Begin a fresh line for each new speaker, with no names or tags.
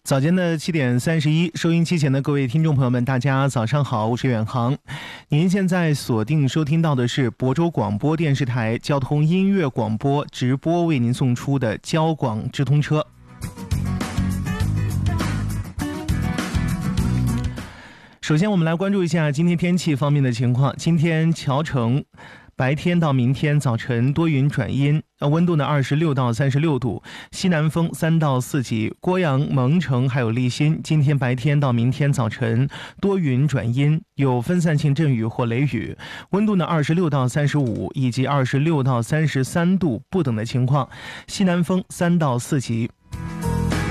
早间的7:31，收音机前的各位听众朋友们，大家早上好，我是远航。您现在锁定收听到的是亳州广播电视台交通音乐广播直播为您送出的交广直通车。首先我们来关注一下今天天气方面的情况。今天侨城白天到明天早晨多云转阴，温度呢26到36度，西南风3到4级。郭阳、蒙城还有利辛，今天白天到明天早晨多云转阴，有分散性阵雨或雷雨，温度呢26到35以及26到33度不等的情况，西南风3到4级。